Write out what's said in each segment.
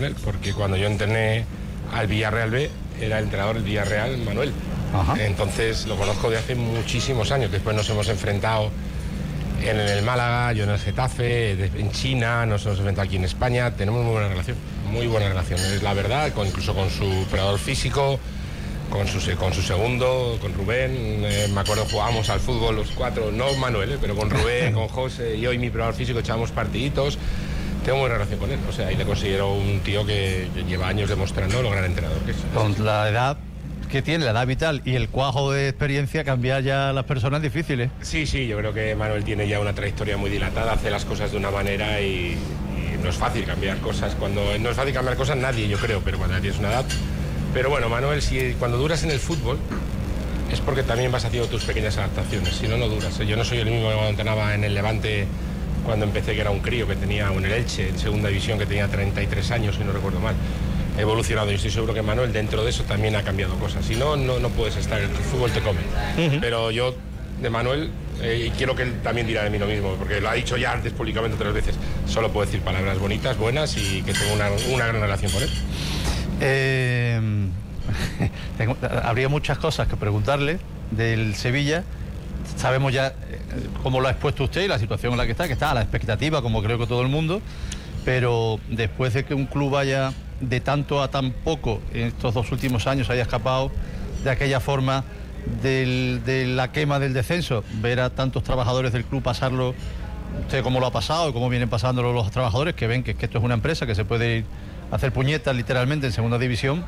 porque cuando yo entrené al Villarreal B, era el entrenador del Villarreal, Manuel. Ajá. Entonces lo conozco de hace muchísimos años. Después nos hemos enfrentado en el Málaga, yo en el Getafe, en China, nos hemos enfrentado aquí en España. Tenemos muy buena relación, es la verdad, incluso con su preparador físico, con su segundo, con Rubén. Me acuerdo, jugábamos al fútbol los cuatro, no Manuel, pero con Rubén, con José, yo y mi preparador físico echábamos partiditos. Tengo buena relación con él, o sea, y le considero un tío que lleva años demostrando lo gran entrenador que es. Con la edad que tiene, la edad vital y el cuajo de experiencia, cambiar ya a las personas difíciles. Sí, yo creo que Manuel tiene ya una trayectoria muy dilatada, hace las cosas de una manera y no es fácil cambiar cosas. No es fácil cambiar cosas nadie, yo creo, pero cuando ya tienes una edad. Pero bueno, Manuel, cuando duras en el fútbol es porque también vas haciendo tus pequeñas adaptaciones, si no, no duras. Yo no soy el mismo que cuando entrenaba en el Levante, cuando empecé, que era un crío que tenía, o en el Elche, en segunda división, que tenía 33 años, si no recuerdo mal. He evolucionado y estoy seguro que Manuel dentro de eso también ha cambiado cosas. Si no, no puedes estar, el fútbol te come. Pero yo, de Manuel, y quiero que él también dirá de mí lo mismo, porque lo ha dicho ya antes públicamente 3 veces, solo puedo decir palabras bonitas, buenas, y que tengo una gran relación con él. Habría muchas cosas que preguntarle del Sevilla. Sabemos ya cómo lo ha expuesto usted y la situación en la que está a la expectativa, como creo que todo el mundo, pero después de que un club vaya de tanto a tan poco en estos 2 últimos años, haya escapado de aquella forma de la quema del descenso, ver a tantos trabajadores del club pasarlo, usted cómo lo ha pasado y cómo vienen pasándolo los trabajadores, que ven que esto es una empresa que se puede ir a hacer puñetas literalmente en segunda división.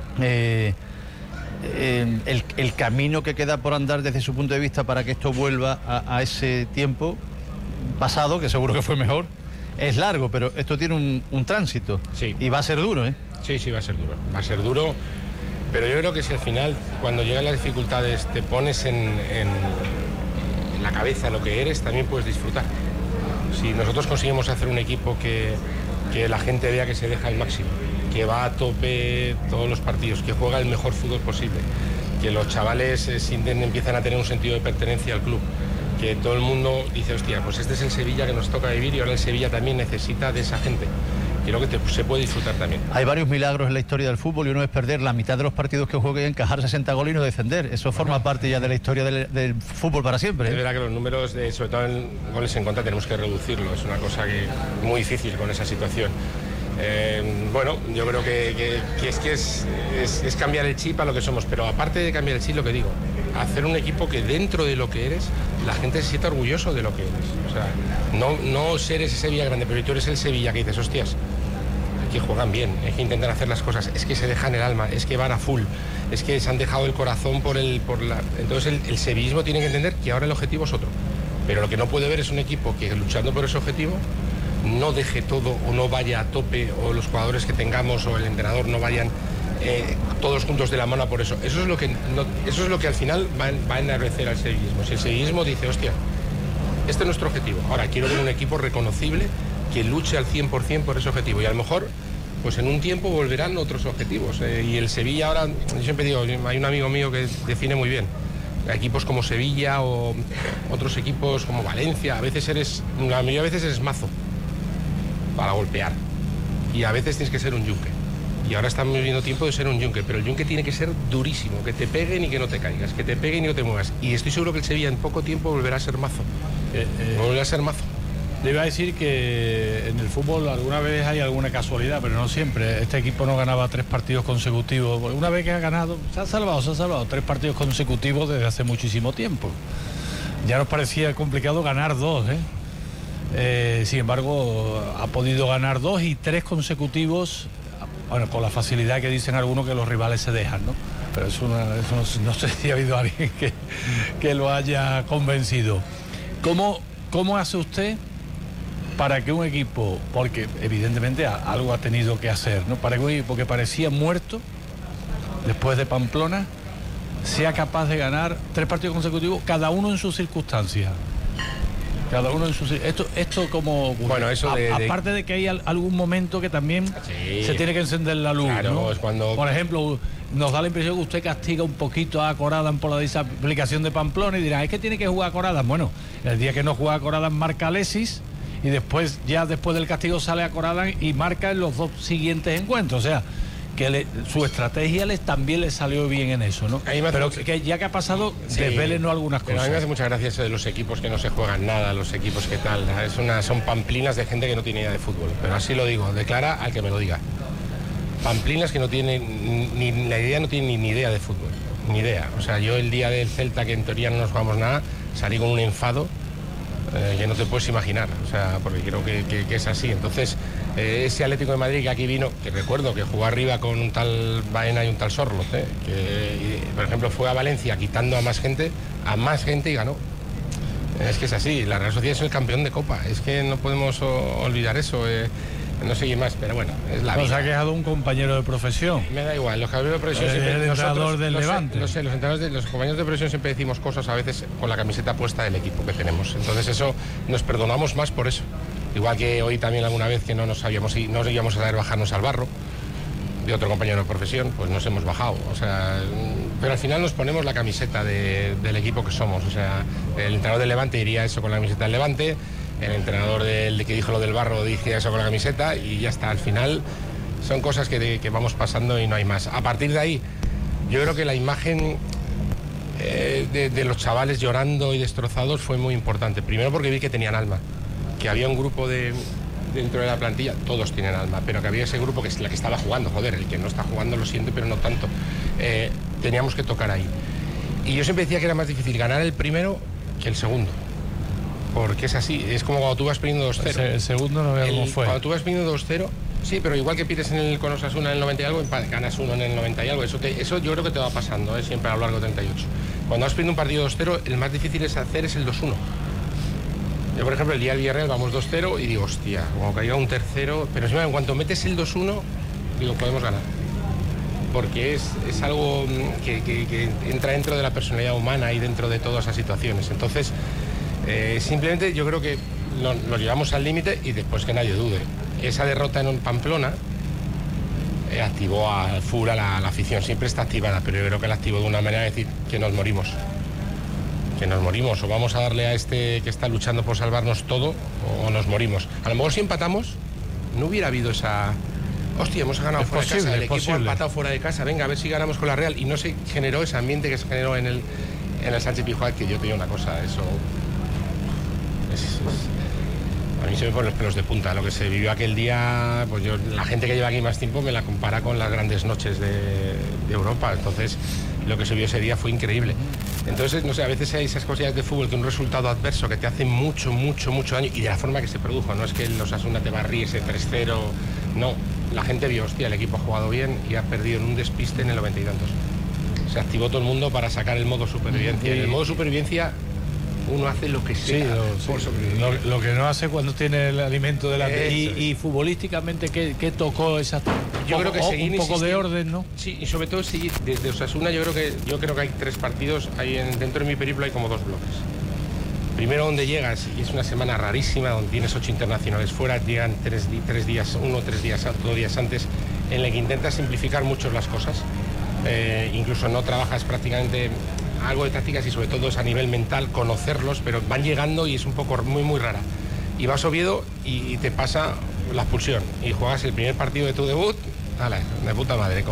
El camino que queda por andar desde su punto de vista para que esto vuelva a ese tiempo pasado, que seguro que fue mejor, es largo, pero esto tiene un tránsito. Sí. Y va a ser duro, ¿eh? Sí, va a ser duro, pero yo creo que si al final, cuando llegan las dificultades, te pones en la cabeza lo que eres, también puedes disfrutar. Si nosotros conseguimos hacer un equipo que la gente vea que se deja el máximo, que va a tope todos los partidos, que juega el mejor fútbol posible, que los chavales empiezan a tener un sentido de pertenencia al club, que todo el mundo dice, hostia, pues este es el Sevilla que nos toca vivir y ahora el Sevilla también necesita de esa gente. Creo que se puede disfrutar también. Hay varios milagros en la historia del fútbol y uno es perder la mitad de los partidos que juegue y encajar 60 goles y no defender. Eso forma parte ya de la historia del fútbol para siempre, ¿eh? Es verdad que los números, sobre todo en goles en contra, tenemos que reducirlo. Es una cosa muy difícil con esa situación. Bueno, yo creo que es cambiar el chip a lo que somos, pero aparte de cambiar el chip, lo que digo, hacer un equipo que dentro de lo que eres, la gente se sienta orgulloso de lo que eres. O sea, no ser ese Sevilla grande, pero tú eres el Sevilla que dices, hostias, que juegan bien, es que intentan hacer las cosas, es que se dejan el alma, es que van a full, es que se han dejado el corazón Entonces el sevillismo tiene que entender que ahora el objetivo es otro, pero lo que no puede ver es un equipo que luchando por ese objetivo no deje todo o no vaya a tope, o los jugadores que tengamos o el entrenador no vayan todos juntos de la mano por eso. Eso es lo que al final va a enardecer al sevillismo. Si el sevillismo dice, hostia, este es nuestro objetivo, ahora quiero ver un equipo reconocible que luche al 100% por ese objetivo, y a lo mejor pues en un tiempo volverán otros objetivos, y el Sevilla ahora, yo siempre digo, hay un amigo mío que define muy bien, equipos como Sevilla o otros equipos como Valencia, la mayoría de veces eres mazo para golpear, y a veces tienes que ser un yunque, y ahora estamos viviendo tiempo de ser un yunque, pero el yunque tiene que ser durísimo, que te peguen y que no te caigas, que te peguen y no te muevas, y estoy seguro que el Sevilla en poco tiempo volverá a ser mazo. Volverá a ser mazo. Le iba a decir que en el fútbol alguna vez hay alguna casualidad, pero no siempre. Este equipo no ganaba 3 partidos consecutivos. Una vez que ha ganado, se ha salvado 3 partidos consecutivos desde hace muchísimo tiempo. Ya nos parecía complicado ganar 2, sin embargo, ha podido ganar 2 y 3 consecutivos, bueno, con la facilidad que dicen algunos que los rivales se dejan, ¿no? Pero eso no sé si ha habido alguien que lo haya convencido. ¿Cómo hace usted para que un equipo, porque evidentemente algo ha tenido que hacer, ¿no? Para que un equipo que parecía muerto después de Pamplona sea capaz de ganar 3 partidos consecutivos, cada uno en sus circunstancias? Esto como... Bueno, eso aparte de que hay algún momento que también se tiene que encender la luz, claro, ¿no? es cuando... Por ejemplo, nos da la impresión que usted castiga un poquito a Corada por la desaplicación de Pamplona y dirá, es que tiene que jugar a Corada. Bueno, el día que no juega a Corada marca Alexis y después del castigo sale a Corada y marca en los 2 siguientes encuentros. O sea, que su estrategia también le salió bien en eso, ¿no? Pero que ya que ha pasado, sí, desvélenos algunas cosas. Pero a mí me hace mucha gracia eso de los equipos que no se juegan nada, los equipos que tal. Son pamplinas de gente que no tiene idea de fútbol. Pero así lo digo, declara al que me lo diga. Pamplinas que no tienen ni la idea, no tienen ni idea de fútbol. Ni idea. O sea, yo el día del Celta, que en teoría no nos jugamos nada, salí con un enfado que no te puedes imaginar. O sea, porque creo que es así. Entonces, ese Atlético de Madrid que aquí vino, que recuerdo que jugó arriba con un tal Baena y un tal Sorloz, que por ejemplo fue a Valencia quitando a más gente y ganó. Es que es así, la Real Sociedad es el campeón de Copa, es que no podemos olvidar eso. No sé qué más, pero bueno, es la vida. Nos ha quejado un compañero de profesión. Me da igual, los compañeros de profesión siempre... El entrenador del Levante. No sé, los compañeros de profesión siempre decimos cosas a veces con la camiseta puesta del equipo que tenemos. Entonces eso, nos perdonamos más por eso. Igual que hoy también alguna vez que no íbamos a saber bajarnos al barro de otro compañero de profesión, pues nos hemos bajado. O sea, pero al final nos ponemos la camiseta del equipo que somos. O sea, el entrenador del Levante diría eso con la camiseta del Levante, el entrenador que dijo lo del barro dice eso con la camiseta y ya está. Al final son cosas que vamos pasando y no hay más. A partir de ahí, yo creo que la imagen de los chavales llorando y destrozados fue muy importante. Primero porque vi que tenían alma, que había un grupo dentro de la plantilla, todos tienen alma, pero que había ese grupo que es la que estaba jugando, joder, el que no está jugando lo siente, pero no tanto. Teníamos que tocar ahí. Y yo siempre decía que era más difícil ganar el primero que el segundo. Porque es así, es como cuando tú vas perdiendo 2-0. El segundo no veo cómo fue. Cuando tú vas perdiendo 2-0, sí, pero igual que pierdes con Osasuna en el 90 y algo, ganas uno en el 90 y algo. Eso yo creo que te va pasando, siempre a lo largo de 38. Cuando vas perdiendo un partido 2-0, el más difícil es hacer es el 2-1. Yo, por ejemplo, el día del Villarreal vamos 2-0 y digo, hostia, como caiga un tercero, pero en cuanto metes el 2-1, digo, podemos ganar. Porque es algo que entra dentro de la personalidad humana y dentro de todas esas situaciones. Entonces, simplemente yo creo que lo llevamos al límite y después que nadie dude. Esa derrota en Pamplona activó al full a la afición, siempre está activada, pero yo creo que la activó de una manera de decir que nos morimos. Que nos morimos, o vamos a darle a este que está luchando por salvarnos todo, o nos morimos. A lo mejor si empatamos, no hubiera habido esa... Hostia, hemos ganado fuera de casa, el equipo ha empatado fuera de casa, venga, a ver si ganamos con la Real. Y no se generó ese ambiente que se generó en el Sánchez Pizjuán, que yo te digo una cosa, eso... A mí se me ponen los pelos de punta. Lo que se vivió aquel día, pues la gente que lleva aquí más tiempo me la compara con las grandes noches de Europa. Entonces, lo que se vio ese día fue increíble. Entonces, no sé, a veces hay esas cosillas de fútbol que un resultado adverso que te hace mucho daño y de la forma que se produjo. No es que el Osasuna te barrí ese 3-0, no. La gente vio, hostia, el equipo ha jugado bien y ha perdido en un despiste en el 90 y tantos. Se activó todo el mundo para sacar el modo supervivencia. Y en el modo supervivencia uno hace lo que sea por sobrevivir. Lo que no hace cuando tiene el alimento delante. Y futbolísticamente, ¿qué tocó esa? Yo creo que seguir un poco de orden, ¿no? Sí, y sobre todo seguir desde Osasuna. Yo creo que hay 3 partidos. Dentro de mi periplo hay como 2 bloques. Primero, donde llegas, y es una semana rarísima, donde tienes 8 internacionales fuera, llegan 3 días, 2 días antes, en el que intentas simplificar mucho las cosas. Incluso no trabajas prácticamente algo de tácticas y sobre todo es a nivel mental conocerlos, pero van llegando y es un poco muy rara. Y vas a Oviedo y te pasa la expulsión y juegas el primer partido de tu debut, de puta madre,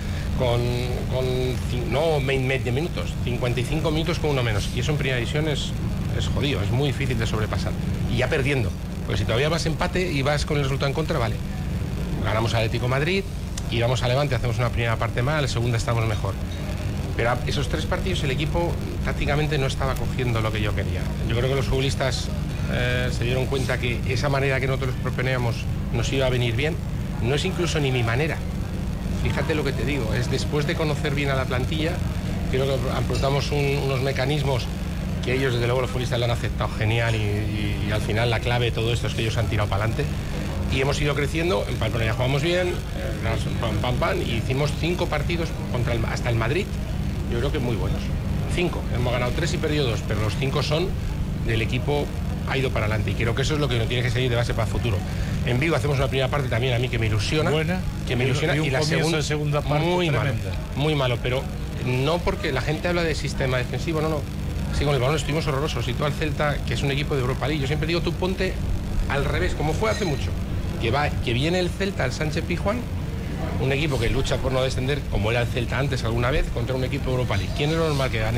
no 20 minutos, 55 minutos con uno menos. Y eso en primera división es jodido, es muy difícil de sobrepasar. Y ya perdiendo, porque si todavía vas empate y vas con el resultado en contra, vale. Ganamos a Atlético Madrid y vamos a Levante, hacemos una primera parte mal, la segunda estamos mejor. Pero esos 3 partidos el equipo tácticamente no estaba cogiendo lo que yo quería. Yo creo que los futbolistas se dieron cuenta que esa manera que nosotros proponíamos nos iba a venir bien. No es incluso ni mi manera. Fíjate lo que te digo, es después de conocer bien a la plantilla, creo que aportamos unos mecanismos que ellos, desde luego, los futbolistas lo han aceptado genial y al final la clave de todo esto es que ellos han tirado para adelante. Y hemos ido creciendo, en Pamplona ya jugamos bien, y hicimos 5 partidos hasta el Madrid. Yo creo que muy buenos. 5. Hemos ganado 3 y perdido 2, pero los 5 son del equipo ha ido para adelante y creo que eso es lo que nos tiene que seguir de base para el futuro. En Vigo hacemos una primera parte también a mí que me ilusiona. Buena. Que me ilusiona y la segunda parte muy malo, pero no porque la gente habla de sistema defensivo, no. Sí, con el balón estuvimos horrorosos y tú al Celta, que es un equipo de Europa League, yo siempre digo, tú ponte al revés, como fue hace mucho, que viene el Celta al Sánchez-Pizjuán, un equipo que lucha por no descender, como era el Celta antes alguna vez, contra un equipo de Europa League. ¿Quién es lo normal que gane?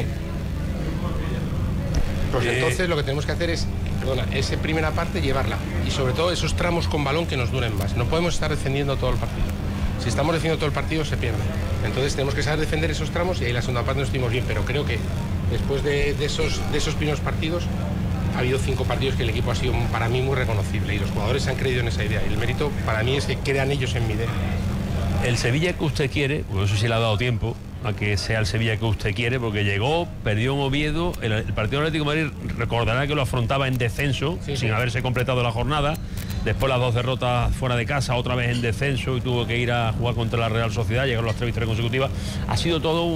Pues entonces lo que tenemos que hacer es, esa primera parte llevarla, y sobre todo esos tramos con balón que nos duren más. No podemos estar defendiendo todo el partido. Si estamos defendiendo todo el partido se pierde. Entonces tenemos que saber defender esos tramos, y ahí la segunda parte no estuvimos bien, pero creo que después de esos primeros partidos ha habido 5 partidos que el equipo ha sido para mí muy reconocible, y los jugadores han creído en esa idea, y el mérito para mí es que crean ellos en mi idea. El Sevilla que usted quiere, pues no sé si le ha dado tiempo a que sea el Sevilla que usted quiere, porque llegó, perdió en Oviedo, el partido Atlético de Madrid recordará que lo afrontaba en descenso, sin haberse completado la jornada, después las 2 derrotas fuera de casa, otra vez en descenso, y tuvo que ir a jugar contra la Real Sociedad, llegaron las 3 victorias consecutivas. Ha sido todo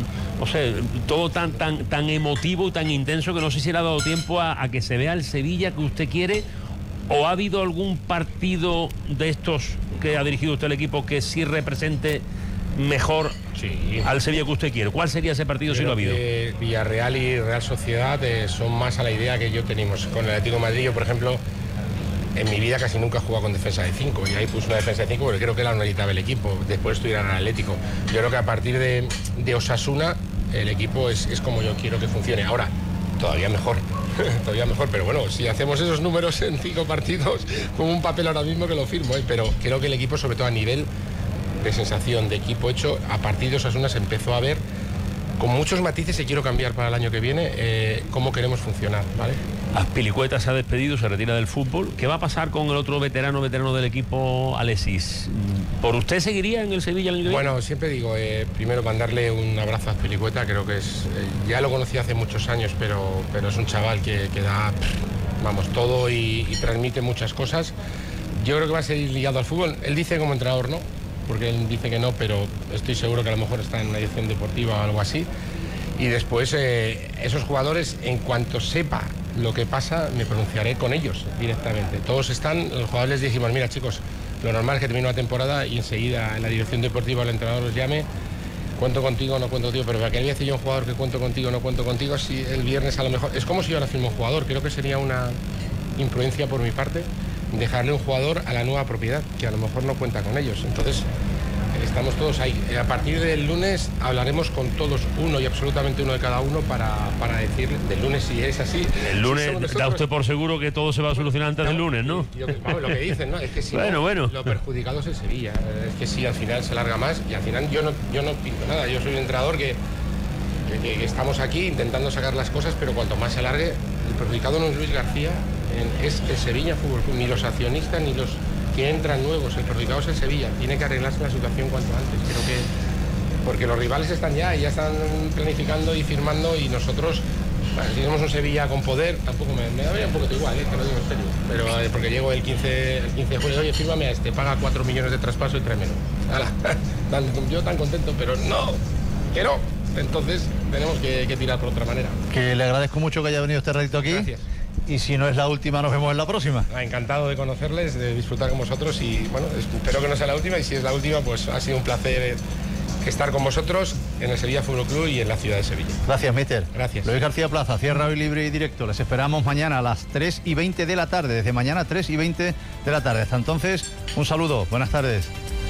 todo tan emotivo y tan intenso que no sé si le ha dado tiempo a que se vea el Sevilla que usted quiere. ¿O ha habido algún partido de estos que ha dirigido usted el equipo que sí represente mejor al Sevilla que usted quiere? ¿Cuál sería ese partido si lo ha habido? Villarreal y Real Sociedad son más a la idea que yo tenemos. Con el Atlético de Madrid, yo, por ejemplo, en mi vida casi nunca he jugado con defensa de 5, y ahí puse una defensa de 5 porque creo que la necesitaba el equipo. Después estuvieron al Atlético. Yo creo que a partir de Osasuna el equipo es como yo quiero que funcione. Ahora, todavía mejor, pero bueno, si hacemos esos números en 5 partidos, con un papel ahora mismo que lo firmo, pero creo que el equipo, sobre todo a nivel de sensación de equipo hecho, a partir de Osasuna se empezó a ver con muchos matices, y quiero cambiar para el año que viene cómo queremos funcionar, ¿vale? Azpilicueta se ha despedido, se retira del fútbol. ¿Qué va a pasar con el otro veterano del equipo, Alexis? ¿Por usted seguiría en el Sevilla el año que viene? Bueno, siempre digo, primero mandarle un abrazo a Azpilicueta. Creo que ya lo conocí hace muchos años, pero es un chaval que da, todo y transmite muchas cosas. Yo creo que va a seguir ligado al fútbol. Él dice como entrenador no, porque él dice que no, pero estoy seguro que a lo mejor está en una dirección deportiva o algo así. Y después esos jugadores, en cuanto sepa lo que pasa, me pronunciaré con ellos directamente. Todos están, los jugadores les dijimos, mira chicos, lo normal es que termine la temporada y enseguida en la dirección deportiva el entrenador los llame, cuento contigo, no cuento contigo, pero para que le dice yo a un jugador que cuento contigo, no cuento contigo, si el viernes a lo mejor, es como si yo ahora firmo un jugador, creo que sería una imprudencia por mi parte dejarle un jugador a la nueva propiedad, que a lo mejor no cuenta con ellos. Entonces estamos todos ahí. A partir del lunes hablaremos con todos, uno y absolutamente uno de cada uno, para decir del lunes si es así. El lunes da usted por seguro que todo se va a solucionar antes del lunes, ¿no? Lo que dicen, ¿no? Es que si bueno. Lo perjudicado es el Sevilla. Es que si al final se alarga más, y al final yo no pinto nada. Yo soy un entrenador que estamos aquí intentando sacar las cosas, pero cuanto más se alargue, el perjudicado no es Luis García, es el Sevilla Fútbol Club, ni los accionistas ni los que entran nuevos. El perjudicado es el Sevilla. Tiene que arreglarse la situación cuanto antes. Creo que porque los rivales están ya están planificando y firmando, y nosotros, si somos un Sevilla con poder, tampoco me daría un poco igual, te lo digo en serio. Pero porque llego el 15 de julio, oye, fírmame a paga 4 millones de traspaso y tráemelo. Yo tan contento, pero no, que no. Entonces tenemos que tirar por otra manera. Que le agradezco mucho que haya venido este ratito aquí. Gracias. Y si no es la última, nos vemos en la próxima. Encantado de conocerles, de disfrutar con vosotros, y bueno, espero que no sea la última, y si es la última, pues ha sido un placer estar con vosotros en el Sevilla Fútbol Club y en la ciudad de Sevilla. Gracias, míster. Gracias. Luis García Plaza, cierra hoy libre y directo. Les esperamos mañana a las 3:20 de la tarde. Desde mañana 3:20 de la tarde. Hasta entonces, un saludo. Buenas tardes.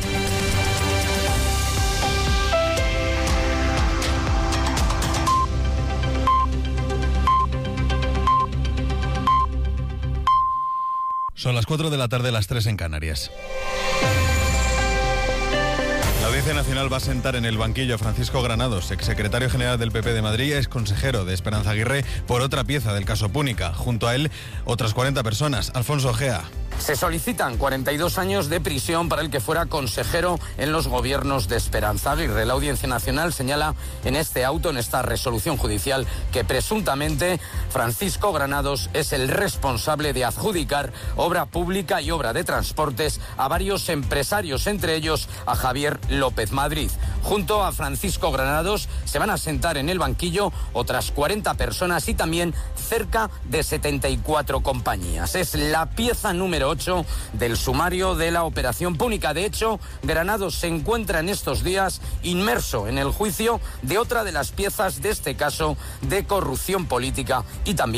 Son las 4 de la tarde, las 3 en Canarias. La Audiencia Nacional va a sentar en el banquillo a Francisco Granados, exsecretario general del PP de Madrid, ex consejero de Esperanza Aguirre, por otra pieza del caso Púnica. Junto a él, otras 40 personas. Alfonso Ojea. Se solicitan 42 años de prisión para el que fuera consejero en los gobiernos de Esperanza Aguirre. La Audiencia Nacional señala en este auto, en esta resolución judicial, que presuntamente Francisco Granados es el responsable de adjudicar obra pública y obra de transportes a varios empresarios, entre ellos a Javier López Madrid. Junto a Francisco Granados se van a sentar en el banquillo otras 40 personas y también cerca de 74 compañías. Es la pieza número 8 del sumario de la operación Púnica. De hecho, Granados se encuentra en estos días inmerso en el juicio de otra de las piezas de este caso de corrupción política y también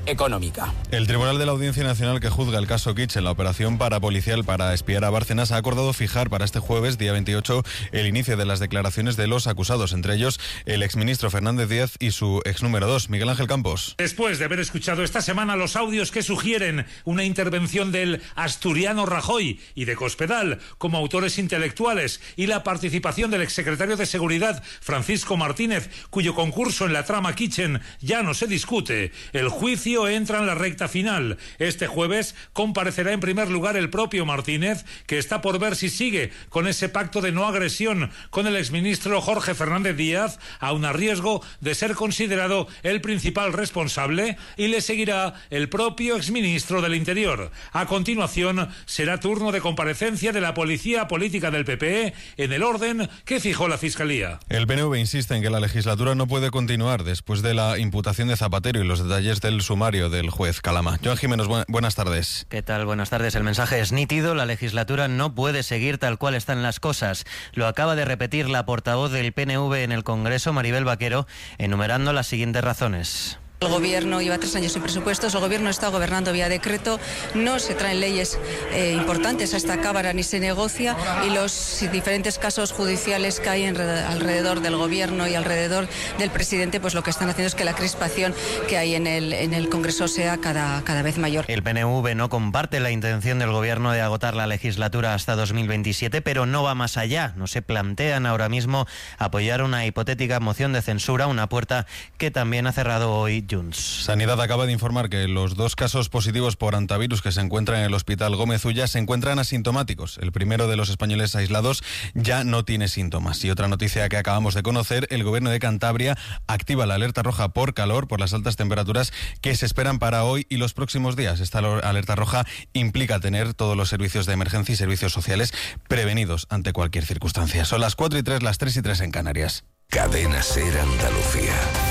económica. El Tribunal de la Audiencia Nacional que juzga el caso Kitch en la operación parapolicial para espiar a Bárcenas ha acordado fijar para este jueves, día 28, el inicio de las declaraciones de los acusados, entre ellos el exministro Fernández Díaz y su ex número 2, Miguel Ángel Campos. Después de haber escuchado esta semana los audios que sugieren una intervención del asturiano Rajoy y de Cospedal como autores intelectuales y la participación del exsecretario de Seguridad Francisco Martínez, cuyo concurso en la trama Kitchen ya no se discute, el juicio entra en la recta final. Este jueves comparecerá en primer lugar el propio Martínez, que está por ver si sigue con ese pacto de no agresión con el exministro Jorge Fernández Díaz, aun a riesgo de ser considerado el principal responsable, y le seguirá el propio exministro del Interior. A continuación será turno de comparecencia de la policía política del PP en el orden que fijó la Fiscalía. El PNV insiste en que la legislatura no puede continuar después de la imputación de Zapatero y los detalles del sumario del juez Calama. Joan Jiménez, buenas tardes. ¿Qué tal? Buenas tardes. El mensaje es nítido. La legislatura no puede seguir tal cual están las cosas. Lo acaba de repetir la portavoz del PNV en el Congreso, Maribel Vaquero, enumerando las siguientes razones. El Gobierno lleva 3 años sin presupuestos, el Gobierno está gobernando vía decreto, no se traen leyes importantes a esta Cámara ni se negocia, y los diferentes casos judiciales que hay alrededor del Gobierno y alrededor del presidente, pues lo que están haciendo es que la crispación que hay en el Congreso sea cada vez mayor. El PNV no comparte la intención del Gobierno de agotar la legislatura hasta 2027, pero no va más allá. No se plantean ahora mismo apoyar una hipotética moción de censura, una puerta que también ha cerrado hoy Junts. Sanidad acaba de informar que los 2 casos positivos por hantavirus que se encuentran en el Hospital Gómez Ulla se encuentran asintomáticos. El primero de los españoles aislados ya no tiene síntomas. Y otra noticia que acabamos de conocer, el Gobierno de Cantabria activa la alerta roja por calor, por las altas temperaturas que se esperan para hoy y los próximos días. Esta alerta roja implica tener todos los servicios de emergencia y servicios sociales prevenidos ante cualquier circunstancia. Son las 4:03, las 3:03 en Canarias. Cadena SER Andalucía.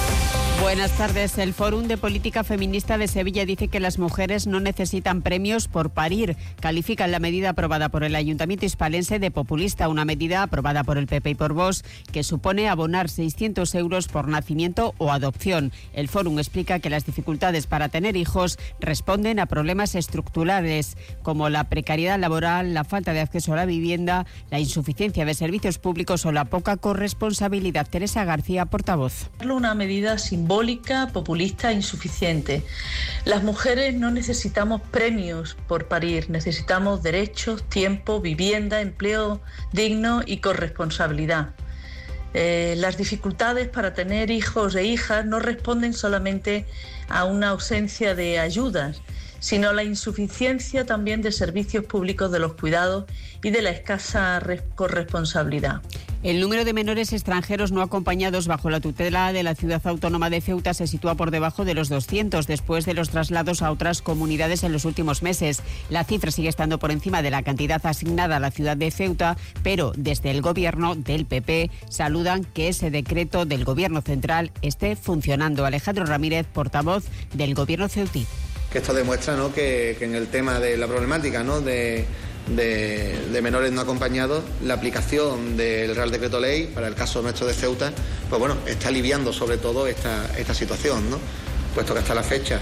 Buenas tardes. El Fórum de Política Feminista de Sevilla dice que las mujeres no necesitan premios por parir. Califican la medida aprobada por el Ayuntamiento hispalense de populista, una medida aprobada por el PP y por Vox que supone abonar 600 euros por nacimiento o adopción. El Fórum explica que las dificultades para tener hijos responden a problemas estructurales como la precariedad laboral, la falta de acceso a la vivienda, la insuficiencia de servicios públicos o la poca corresponsabilidad. Teresa García, portavoz. Una medida simbólica, populista, insuficiente. Las mujeres no necesitamos premios por parir, necesitamos derechos, tiempo, vivienda, empleo digno y corresponsabilidad. Las dificultades para tener hijos e hijas no responden solamente a una ausencia de ayudas, sino a la insuficiencia también de servicios públicos de los cuidados y de la escasa corresponsabilidad. El número de menores extranjeros no acompañados bajo la tutela de la ciudad autónoma de Ceuta se sitúa por debajo de los 200 después de los traslados a otras comunidades en los últimos meses. La cifra sigue estando por encima de la cantidad asignada a la ciudad de Ceuta, pero desde el gobierno del PP saludan que ese decreto del gobierno central esté funcionando. Alejandro Ramírez, portavoz del gobierno ceutí. Que esto demuestra, ¿no?, que en el tema de la problemática, ¿no?, de menores no acompañados, la aplicación del Real Decreto Ley para el caso nuestro de Ceuta, pues bueno, está aliviando sobre todo esta situación, ¿no?, puesto que hasta la fecha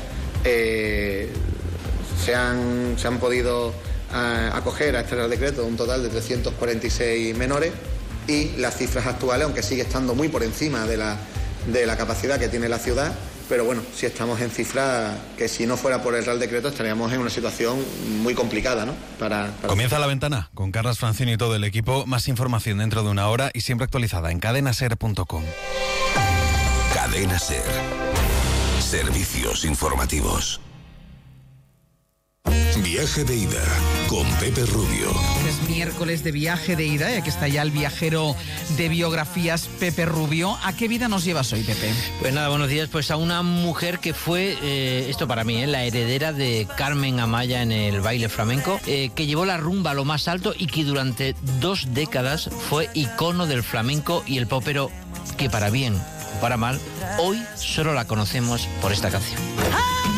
se han podido acoger a este Real Decreto un total de 346 menores, y las cifras actuales, aunque sigue estando muy por encima de la capacidad que tiene la ciudad, pero bueno, sí estamos en cifras que si no fuera por el Real Decreto estaríamos en una situación muy complicada, ¿no? Comienza La Ventana con Carlas Francini y todo el equipo. Más información dentro de una hora y siempre actualizada en cadenaser.com. Cadena SER. Servicios informativos. Viaje de ida con Pepe Rubio. Es miércoles de viaje de ida y aquí está ya el viajero de biografías, Pepe Rubio. ¿A qué vida nos llevas hoy, Pepe? Pues nada, buenos días. Pues a una mujer que fue, esto para mí, la heredera de Carmen Amaya en el baile flamenco, que llevó la rumba a lo más alto y que durante 2 décadas fue icono del flamenco y el popero, que para bien o para mal, hoy solo la conocemos por esta canción.